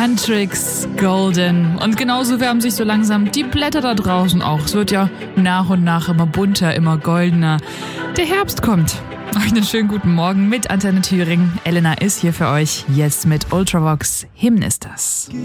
Huntrix Golden. Und genauso wärmen sich so langsam die Blätter da draußen auch. Es wird ja nach und nach immer bunter, immer goldener. Der Herbst kommt. Euch einen schönen guten Morgen mit Antenne Thüringen. Elena ist hier für euch jetzt mit Ultravox. Hymn ist das.